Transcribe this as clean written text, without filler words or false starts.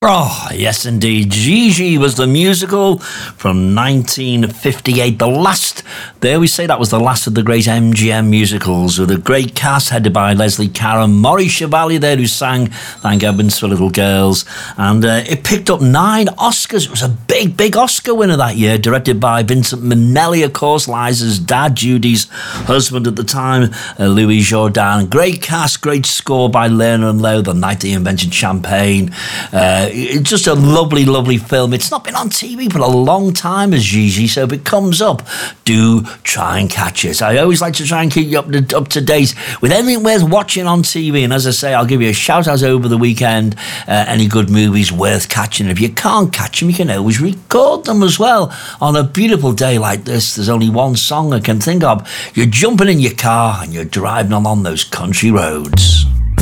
Oh, yes, indeed. Gigi was the musical from 1958. The last, they always say that was the last of the great MGM musicals, with a great cast headed by Leslie Caron, Maurice Chevalier there who sang Thank Heavens for Little Girls. And it picked up 9 Oscars. It was a big, big Oscar winner that year, directed by Vincent Minnelli, of course, Liza's dad, Judy's husband at the time, Louis Jourdan. Great cast, great score by Lerner and Lowe, The Night They Invented Champagne. It's just a lovely, lovely film. It's not been on TV for a long time as Gigi, so if it comes up, do try and catch it. I always like to try and keep you up to date with anything worth watching on TV. And as I say, I'll give you a shout out over the weekend. Any good movies worth catching. If you can't catch them, you can always record them as well. On a beautiful day like this, there's only one song I can think of. You're jumping in your car and you're driving along those country roads.